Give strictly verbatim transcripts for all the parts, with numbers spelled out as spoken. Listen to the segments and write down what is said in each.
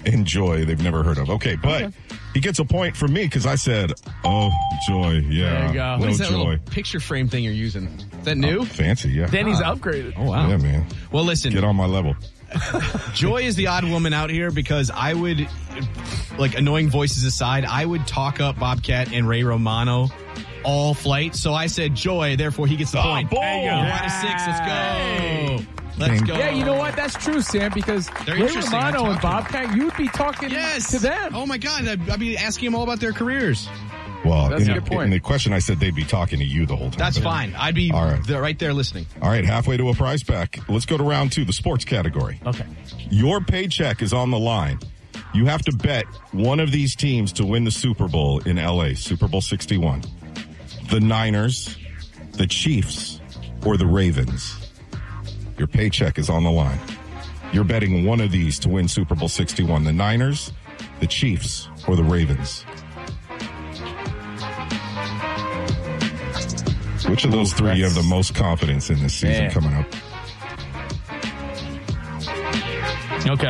and Joy they've never heard of. Okay, but okay. He gets a point from me because I said, oh, Joy, yeah. There you go. No what is that Joy. little picture frame thing you're using? Is that new? Oh, fancy, yeah. Danny's ah. upgraded. Oh, wow. Yeah, man. Well, listen. Get on my level. Joy is the odd woman out here because I would, like, annoying voices aside, I would talk up Bobcat and Ray Romano all flight. So I said Joy, therefore he gets the oh, point. Boy. There you go. One to six. Let's go. Let's go. Yeah, you know what? That's true, Sam, because They're Ray Romano and Bobcat, you would be talking yes. to them. Oh, my God. I'd, I'd be asking them all about their careers. Well, That's in, a good point. in the question, I said they'd be talking to you the whole time. That's fine. I'd be all right. there, right there listening. All right, halfway to a prize pack. Let's go to round two, the sports category. Okay. Your paycheck is on the line. You have to bet one of these teams to win the Super Bowl in L A, Super Bowl sixty-one. The Niners, the Chiefs, or the Ravens. Your paycheck is on the line. You're betting one of these to win Super Bowl sixty-one. The Niners, the Chiefs, or the Ravens. Which of those three you have the most confidence in this season Man. coming up? Okay.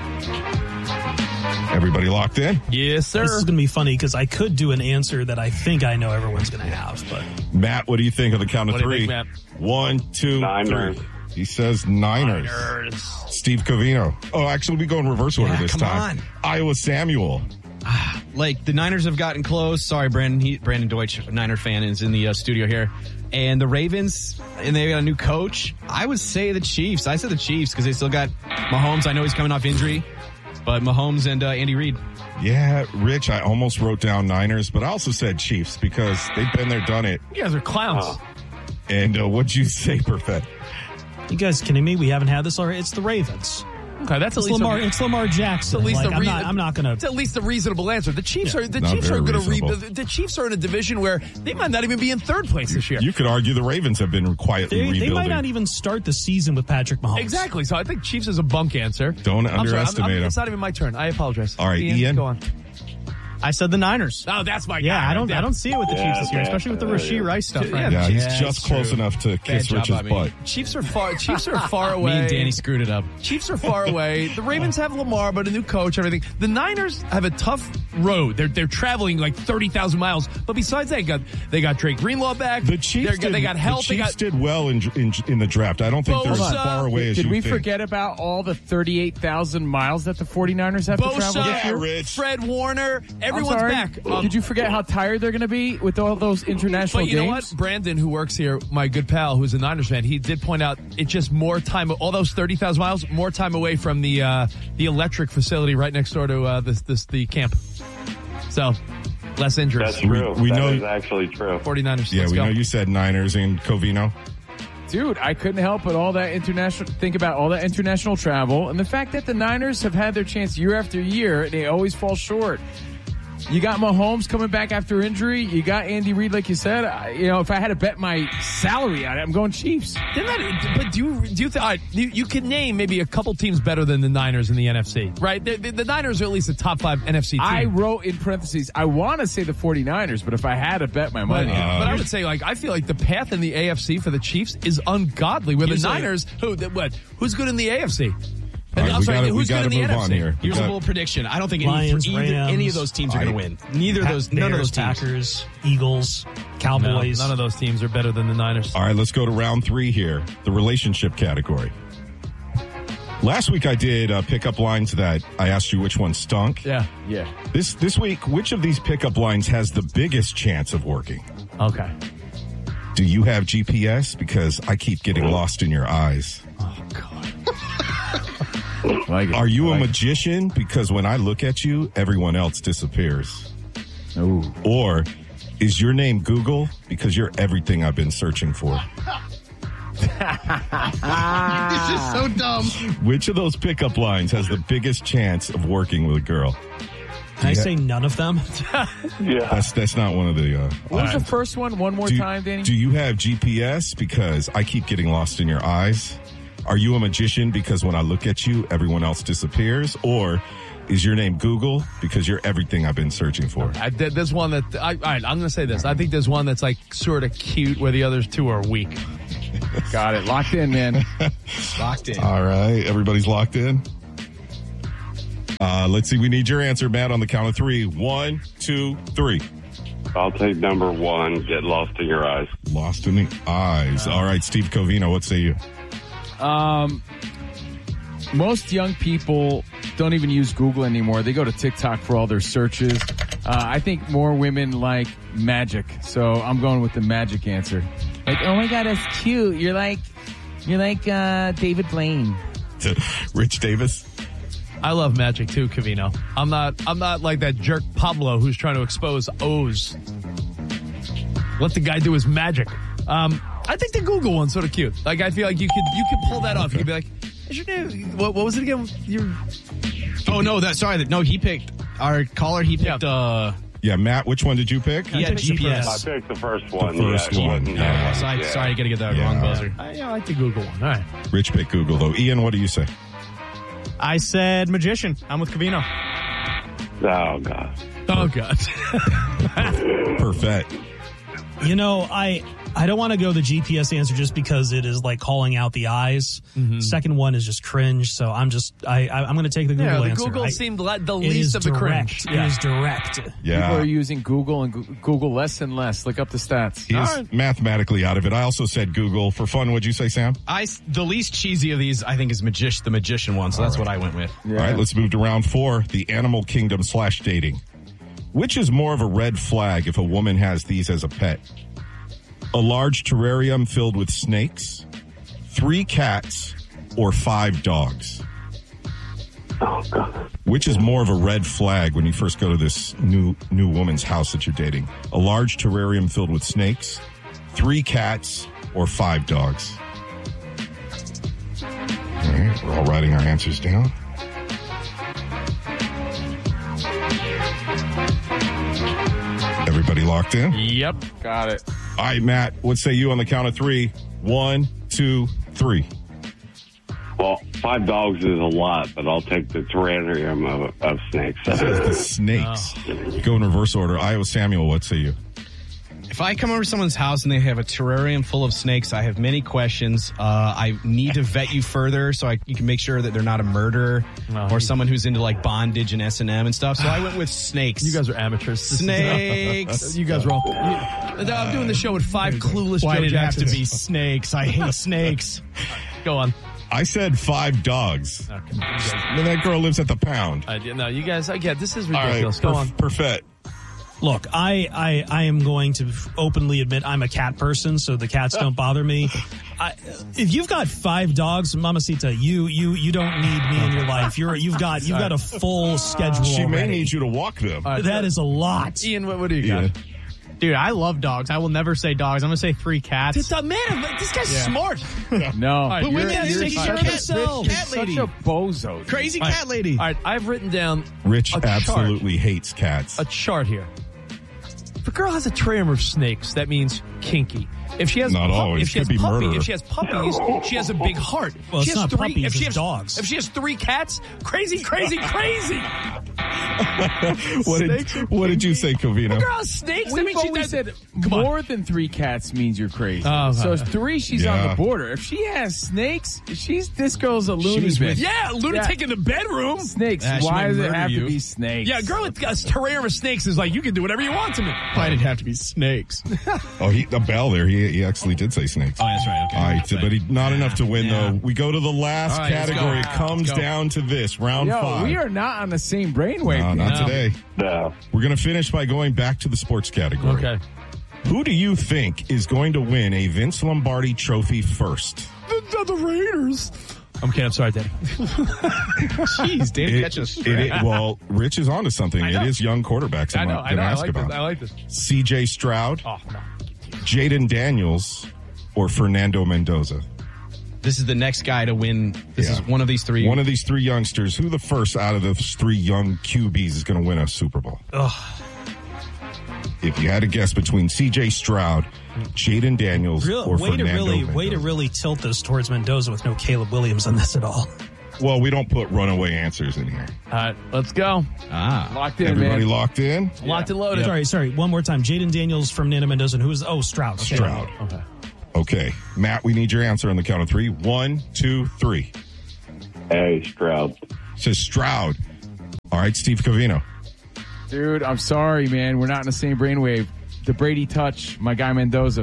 Everybody locked in? Yes, sir. This is going to be funny because I could do an answer that I think I know everyone's going to have. But Matt, what do you think of the count of What do you three? think, Matt? One, two, Niners. three. He says Niners. Niners. Steve Covino. Oh, actually, we go in reverse order Yeah, this come time. on. Iowa Samuel. Like, the Niners have gotten close. Sorry, Brandon. He, Brandon Deutsch, a Niner fan, is in the uh, studio here. And the Ravens, and they got a new coach. I would say the Chiefs. I said the Chiefs because they still got Mahomes. I know he's coming off injury, but Mahomes and uh, Andy Reid. Yeah, Rich, I almost wrote down Niners, but I also said Chiefs because they've been there, done it. You guys are clowns. Oh. And uh, what'd you say, Perfect? you guys kidding me? We haven't had this already. It's the Ravens. Okay, that's at It's least Lamar. a, It's Lamar Jackson. at least like, a I'm re- not. I'm not gonna. It's at least a reasonable answer. The Chiefs Yeah. are the Not Chiefs very are going to re- reasonable. the, the Chiefs are in a division where they might not even be in third place this year. You could argue the Ravens have been quietly They, rebuilding. they might not even start the season with Patrick Mahomes. Exactly. So I think Chiefs is a bunk answer. Don't I'm sorry, I'm- underestimate I'm- him. It's not even my turn. I apologize. All right, Ian. go on. I said the Niners. Oh, that's my Yeah, guy. I don't. right I don't see it with the Yeah, Chiefs this year, yeah, especially with the yeah, Rashee yeah. Rice stuff. Yeah, Right Yeah, now. he's Yeah, just it's close true. enough to Bad kiss job Rich's by me. butt. Chiefs are far. Chiefs are far away. Me and Danny screwed it up. Chiefs are far away. The Ravens have Lamar, but a new coach, everything. The Niners have a tough road. They're they're traveling like thirty thousand miles. But besides that, they got they got Drake Greenlaw back. The Chiefs, They're- did, they got help. The They Chiefs got did well in, in in the draft. I don't think they're as Bosa. far away as Did you we think. forget about all the thirty-eight thousand miles that the 49ers have to travel Bosa, this year? Rich. Fred Warner. I'm Everyone's sorry. back. Um, Did you forget how tired they're going to be with all those international But you games? know what? Brandon, who works here, my good pal, who's a Niners fan, he did point out it's just more time, all those thirty thousand miles, more time away from the uh, the electric facility right next door to uh, this, this the camp. So, less injuries. That's true. we That know- is actually true. 49ers. Yeah, Let's we go. know you said Niners and Covino. Dude, I couldn't help but all that international think about all that international travel and the fact that the Niners have had their chance year after year and they always fall short. You got Mahomes coming back after injury. You got Andy Reid, like you said. I, you know, if I had to bet my salary on it, I'm going Chiefs. Didn't that, but do you, do you, th- all right, you, you can name maybe a couple teams better than the Niners in the N F C, right? The, the, the Niners are at least a top five N F C team. I wrote in parentheses, I want to say the 49ers, but if I had to bet my But, money, but I would say, like, I feel like the path in the A F C for the Chiefs is ungodly. Where the Here's a- Niners, who, the, what, who's good in the A F C? All right, I'm we sorry, gotta, we who's good gotta in the move N F C? on here. We Here's a got- bold prediction. I don't think any, Lions, for either, Rams, any of those teams are going to win. Neither of those, none of those teams. Packers, Eagles, No, Cowboys. none of those teams are better than the Niners. All right, let's go to round three here, the relationship category. Last week I did uh, pickup lines that I asked you which one stunk. Yeah. yeah. This this week, which of these pickup lines has the biggest chance of working? Okay. Do you have G P S? Because I keep getting lost in your eyes. Oh, God. Like it. Are you a Like it. magician? Because when I look at you, everyone else disappears. Ooh. Or is your name Google? Because you're everything I've been searching for. This is so dumb. Which of those pickup lines has the biggest chance of working with a girl? Can I say none of them? Yeah. That's that's not one of the. Uh, What was the options. first one? One more do, time, Danny? Do you have G P S? Because I keep getting lost in your eyes. Are you a magician? Because when I look at you, everyone else disappears. Or is your name Google? Because you're everything I've been searching for. I, there- there's one that, I, all right, I'm going to say this. I think there's one that's like sort of cute where the others two are weak. Got it. Locked in, man. Locked in. All right. Everybody's locked in? Uh, let's see. We need your answer, Matt, on the count of three. One, two, three. I'll take number one, Get Lost in Your Eyes. Lost in the eyes. All right, Steve Covino, what say you? Um, most young people don't even use Google anymore. They go to TikTok for all their searches. Uh, I think more women like magic, so I'm going with the magic answer. Like, oh my God, that's cute. You're like, you're like uh, David Blaine. Rich Davis. I love magic too, Covino. I'm not. I'm not like that jerk Pablo who's trying to expose O's. Let the guy do his magic. Um, I think the Google one's sort of cute. Like I feel like you could you could pull that off. You could be like, "Is your name? What, what was it again? Your Oh no, that sorry. No, he picked our caller. He picked. Yeah. uh Yeah, Matt, which one did you pick? He had G P I S. picked the first one. first yeah, it one, wasn't- yeah. So I, yeah. Sorry, I gotta get that Yeah. wrong buzzer. I, yeah, I like the Google one. All right. Rich picked Google, though. Ian, what do you say? I said magician. I'm with Covino. Oh, God. Oh God. Perfect. You know, I I don't want to go the G P S answer just because it is like calling out the eyes. Mm-hmm. Second one is just cringe, so I'm just I, I I'm going to take the Google yeah, the answer. Google I- seemed le- the it least is of the direct. cringe. It is direct. People Yeah. are using Google and Goo- Google less and less. Look up the stats. He is mathematically out of it. I also said Google. For fun, what'd you say, Sam? I the least cheesy of these, I think, is magician, the magician one. So that's what I went with. All right, let's move to round four, the animal kingdom slash dating. Which is more of a red flag if a woman has these as a pet? A large terrarium filled with snakes, three cats, or five dogs? Oh, God. Which is more of a red flag when you first go to this new new woman's house that you're dating? A large terrarium filled with snakes, three cats, or five dogs? All right, we're all writing our answers down. Everybody locked in? Yep. Got it. All right, Matt, what say you on the count of three? One, two, three. Well, five dogs is a lot, but I'll take the terrarium of, of snakes. The snakes. Go in reverse order. Iowa Samuel, what say you? If I come over to someone's house and they have a terrarium full of snakes, I have many questions. Uh, I need to vet you further so I, you can make sure that they're not a murderer No. or someone who's into like bondage and S and M and stuff. So I went with snakes. You guys are amateurs. This is- Snakes. You guys are all. You, I'm doing the show with five clueless Why Joe did it have Jacksons. to be snakes? I hate snakes. Go on. I said five dogs. Okay. You guys, And that girl lives at the pound. I, no, you guys. Yeah, this is All right, ridiculous. Go perf- on. perfect. Look, I, I I am going to openly admit I'm a cat person, so the cats don't bother me. I, if you've got five dogs, Mamacita, you you you don't need me in your life. You're you've got you've got a full schedule. She may already. need you to walk them. All right, That is a lot. Ian, what, what do you Yeah. got? Dude, I love dogs. I will never say dogs. I'm going to say three cats. It's a man. This guy's smart. No. right, But you're- women you're take such care a of yourself. You're Cat such lady. a bozo. dude. Crazy cat lady. All right, I've written down Rich a chart. absolutely hates cats. a chart here. If a girl has a terrarium of snakes, that means kinky. If she has Not pup- always. if she has Could be puppy, murder. if she has puppies, she has a big heart. Well, she it's has not three, puppies, if she it's has, dogs. If she has three cats, crazy, crazy, crazy. what did what did you say, Covino? Girl has snakes. That We've means she always does- said Come on. more than three cats means you're crazy. Oh, so okay. if three, she's Yeah. on the border. If she has snakes, she's this girl's a loony was with- bin. Yeah, lunatic in the bedroom. Snakes. Yeah, she Why might does it murder have you. to be snakes? Yeah, girl with a terrarium of snakes is like, you can do whatever you want to me. Why did it have to be snakes? Oh, he the bell there. He he actually did say snakes. Oh, that's right. Okay. All right, but he, not enough to win Yeah. though. We go to the last All right, let's category. go. It comes Let's go. down to this round Yo, five. we are not on the same brainwave. no, not No. today. No. We're going to finish by going back to the sports category. Okay. Who do you think is going to win a Vince Lombardi trophy first? The, the Raiders. I'm kidding. I'm sorry, Daddy. Jeez, Danny It- catches it- it- well, Rich is onto something. I know. It is young quarterbacks I I'm know. going I to know. I ask like about. this. I like this. C J Stroud, Oh no. Jaden Daniels, or Fernando Mendoza? This is the next guy to win. This Yeah. is one of these three. One of these three youngsters. Who the first out of those three young Q Bs is going to win a Super Bowl? If you had to guess between C J Stroud, Jaden Daniels, Real, or way to Fernando really Mendoza. way to really tilt this towards Mendoza with no Caleb Williams on this at all. Well, we don't put runaway answers in here. All right, let's go. ah. Locked in, Everybody man. locked in? Locked and loaded. Sorry, sorry. One more time. Jaden Daniels from Nana Mendoza, and who is oh Stroud. Okay. Stroud. Okay. Okay. Matt, we need your answer on the count of three. One, two, three. Hey, Stroud. Says Stroud. right, Steve Covino. Dude, I'm sorry, man. We're not in the same brainwave. The Brady touch, my guy Mendoza.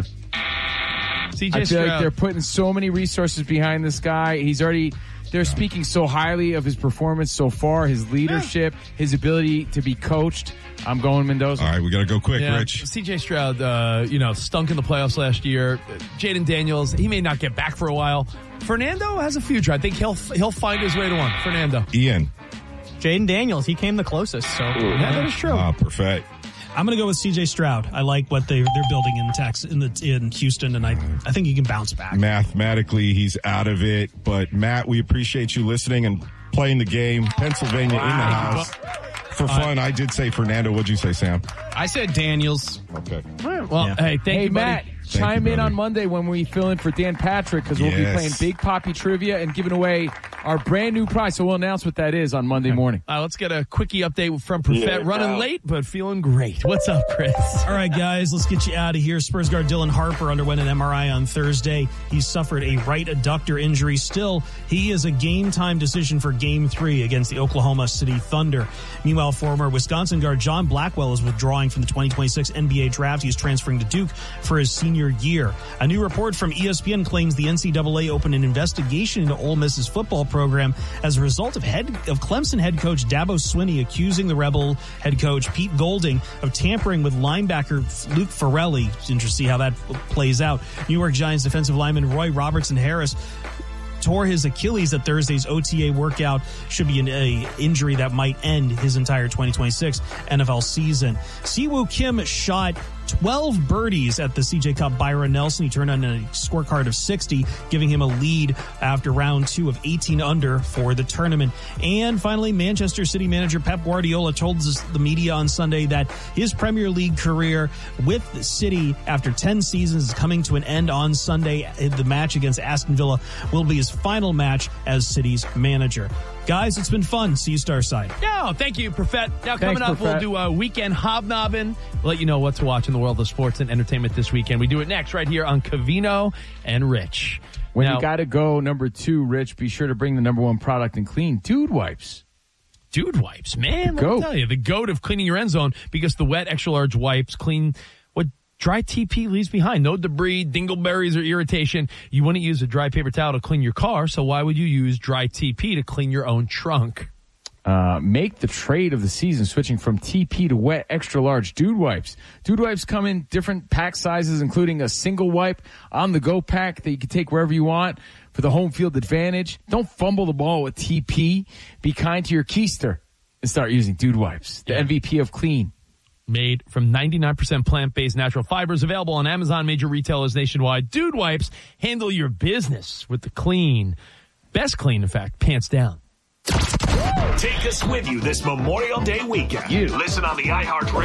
C J I feel Stroud. like they're putting so many resources behind this guy. He's already, they're speaking so highly of his performance so far, his leadership, his ability to be coached. I'm going Mendoza. All right, we got to go quick, Yeah, Rich. C J Stroud, uh, you know, stunk in the playoffs last year. Jaden Daniels, he may not get back for a while. Fernando has a future. I think he'll he'll find his way to one. Fernando. Ian. Jaden Daniels, he came the closest, so yeah, that is true. Ah, perfect. I'm going to go with C J Stroud. I like what they they're building in Texas, in the in Houston, and I I think he can bounce back. Mathematically, he's out of it. But, Matt, we appreciate you listening and playing the game. Pennsylvania in the house. For fun, I did say Fernando. What'd you say, Sam? I said Daniels. Okay. Well, Yeah. hey, thank Hey, you, buddy. Matt, Thank chime you, in brother. on Monday when we fill in for Dan Patrick because we'll be Yes. playing Big Poppy Trivia and giving away our brand new prize. So we'll announce what that is on Monday morning. Uh, let's get a quickie update from Profet. Yeah, Running pal. late, but feeling great. What's up, Chris? All right, guys, let's get you out of here. Spurs guard Dylan Harper underwent an M R I on Thursday. He suffered a right adductor injury. Still, he is a game-time decision for Game three against the Oklahoma City Thunder. Meanwhile, former Wisconsin guard John Blackwell is withdrawing from the twenty twenty-six N B A draft. He's transferring to Duke for his senior year. A new report from E S P N claims the N C double A opened an investigation into Ole Miss's football program as a result of head of Clemson head coach Dabo Swinney accusing the Rebel head coach Pete Golding of tampering with linebacker Luke Farrelly. It's interesting to see how that plays out. New York Giants defensive lineman Roy Robertson Harris tore his Achilles at Thursday's O T A workout. Should be an a injury that might end his entire twenty twenty-six N F L season. Siwoo Kim shot twelve birdies at the C J Cup. Byron Nelson, he turned on a scorecard of sixty, giving him a lead after round two of eighteen under for the tournament. And finally, Manchester City manager Pep Guardiola told the media on Sunday that his Premier League career with City after ten seasons is coming to an end on Sunday. The match against Aston Villa will be his final match as City's manager. Guys, it's been fun. See you Starside. No, thank you, Profet. Now, coming Thanks, up, Profet. we'll do a weekend hobnobbing. We'll let you know what to watch in the world of sports and entertainment this weekend. We do it next right here on Covino and Rich. When Now, you got to go number two, Rich, be sure to bring the number one product in clean, Dude Wipes. Dude Wipes, man, let Goat. me tell you, the goat of cleaning your end zone because the wet extra large wipes clean what dry T P leaves behind. No debris, dingleberries, or irritation. You wouldn't use a dry paper towel to clean your car, so why would you use dry T P to clean your own trunk? Uh, make the trade of the season switching from T P to wet extra large Dude Wipes. Dude Wipes come in different pack sizes, including a single wipe on the go pack that you can take wherever you want for the home field advantage. Don't fumble the ball with T P. Be kind to your keister and start using Dude Wipes, the Yeah. M V P of clean. Made from ninety-nine percent plant-based natural fibers, available on Amazon, major retailers nationwide. Dude Wipes, handle your business with the clean. Best clean, in fact, pants down. Take us with you this Memorial Day weekend. You. Listen on the iHeartRadio